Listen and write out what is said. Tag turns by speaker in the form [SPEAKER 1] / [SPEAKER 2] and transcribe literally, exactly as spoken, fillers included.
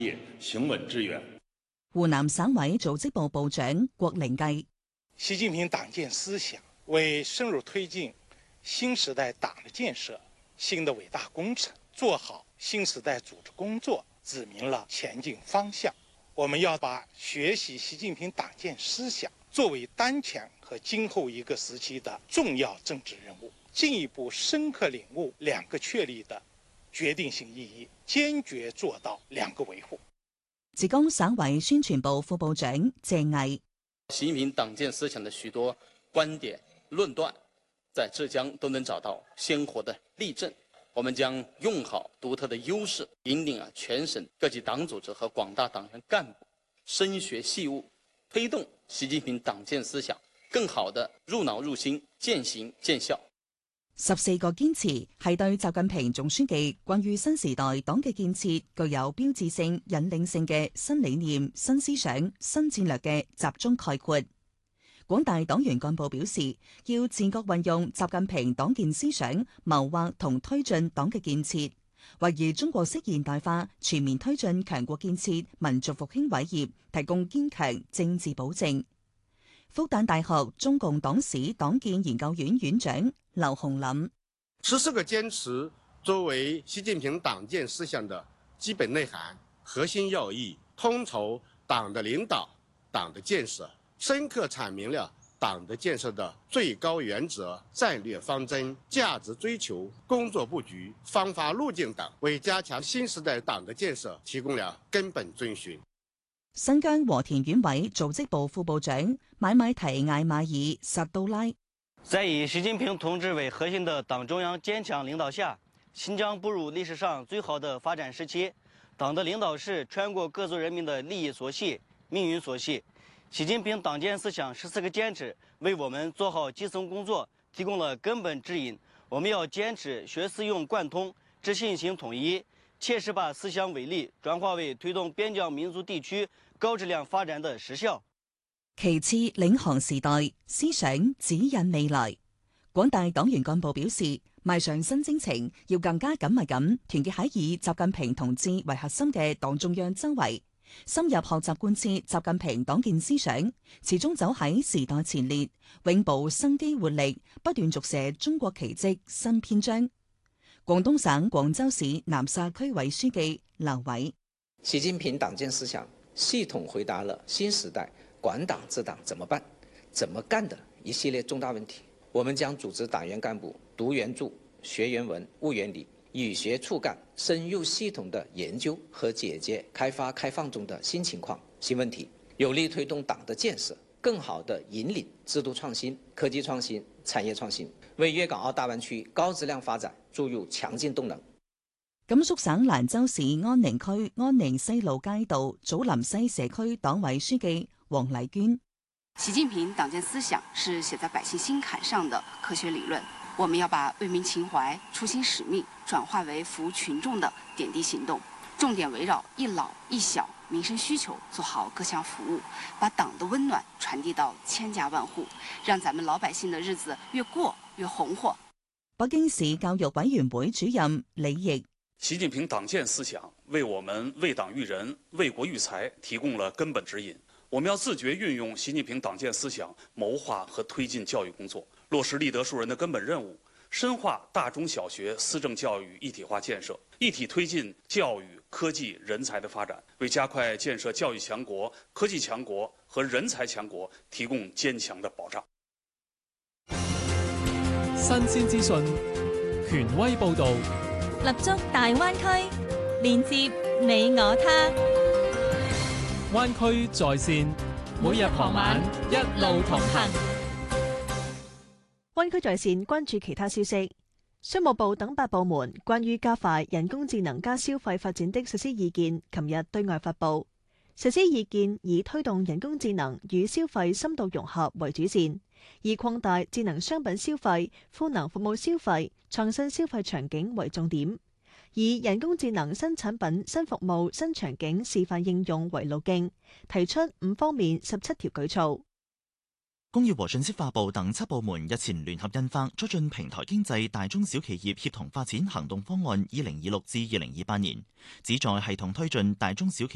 [SPEAKER 1] 行穩致遠。
[SPEAKER 2] 湖南省委組織部部長郭靈計，
[SPEAKER 3] 習近平黨建思想為深入推進新時代黨的建設新的偉大工程，做好新時代組織工作指明了前進方向。我們要把學習習近平黨建思想作為當前和今後一個時期的重要政治任務，進一步深刻領悟兩個確立的決定性意義，堅決做到兩個維護。
[SPEAKER 2] 浙江省委宣傳部副部長謝毅，
[SPEAKER 4] 習近平黨建思想的許多觀點論斷，在浙江都能找到鮮活的例證。我們將用好獨特的優勢，引領啊全省各級黨組織和廣大黨員幹部深學細悟，推動習近平黨建思想更好地入腦入心、漸行漸效。
[SPEAKER 2] 十四個堅持係對習近平總書記關於新時代黨嘅建設具有標誌性、引領性嘅新理念、新思想、新戰略嘅集中概括。廣大黨員幹部表示，要自覺運用習近平黨建思想，謀劃同推進黨嘅建設，為以中國式現代化全面推進強國建設、民族復興偉業提供堅強政治保證。復旦大學中共黨史黨建研究院院長劉洪林，
[SPEAKER 5] 十四個堅持作為習近平黨建思想的基本內涵、核心要義，統籌黨的領導、黨的建設，深刻闡明了黨的建設的最高原則、戰略方針、價值追求、工作布局、方法路徑等，為加強新時代黨的建設提供了根本遵循。
[SPEAKER 2] 新疆和田縣委組織部副部長買買提艾馬爾薩杜拉，
[SPEAKER 6] 在以習近平同志為核心的黨中央堅強領導下，新疆步入歷史上最好的發展時期。黨的領導是穿過各族人民的利益所繫、命運所繫。習近平黨建思想十四個堅持為我們做好基層工作提供了根本指引。我們要堅持學思用貫通、知信行統一，切實把思想偉力轉化為推動邊疆民族地區高質量發展的實效。
[SPEAKER 2] 其次，領航時代，思想指引未來。廣大黨員幹部表示，邁上新征程，要更加緊密咁團結喺以習近平同志為核心嘅黨中央周圍，深入學習貫徹習近平黨建思想，始終走喺時代前列，永葆生機活力，不斷續寫中國奇蹟新篇章。廣東省廣州市南沙區委書記劉偉，
[SPEAKER 7] 習近平黨建思想系統回答了新時代管黨治黨怎麼辦、怎麼幹的一系列重大問題。我們將組織黨員幹部讀原著、學原文、悟原理，與學促幹，深入系統的研究和解決開發開放中的新情況、新問題，有力推動黨的建設，更好地引領制度創新、科技創新、產業創新，為粵港澳大灣區高質量發展注入強勁動能。
[SPEAKER 2] 甘肅省蘭州市安寧區安寧西路街道祖林西社區黨委書記黃麗娟，
[SPEAKER 8] 習近平黨建思想是寫在百姓心坎上的科學理論，我們要把為民情懷、初心使命轉化為服務群眾的點滴行動，重點圍繞一老一小民生需求做好各項服務，把黨的溫暖傳遞到千家萬戶，讓咱們老百姓的日子越過越紅火。
[SPEAKER 2] 北京市教育委員會主任李毅，
[SPEAKER 1] 習近平黨建思想為我們為黨育人、為國育才提供了根本指引。我們要自覺運用習近平黨建思想，謀劃和推進教育工作，落實立德樹人的根本任務，深化大中小學思政教育一體化建設，一體推進教育、科技、人才的發展，為加快建設教育強國、科技強國和人才強國提供堅強的保障。
[SPEAKER 9] 新鮮資訊，權威報導，
[SPEAKER 10] 立足大灣區，連接你我他。
[SPEAKER 9] 灣區在線，每日傍晚一路同行。
[SPEAKER 11] 灣區在線關注其他消息。商務部等八部門關於加快人工智能加消費發展的實施意見，琴日對外發布。實施意見以推動人工智能與消費深度融合為主線，以擴大智能商品消費、賦能服務消費、創新消費場景為重點，以人工智能新產品、新服務、新場景示範應用為路徑，提出五方面十七條舉措。
[SPEAKER 12] 工業和信息化部等七部門日前聯合印發《促進平台經濟大中小企業協同發展行動方案（二零二六至二零二八年）》，旨在系統推進大中小企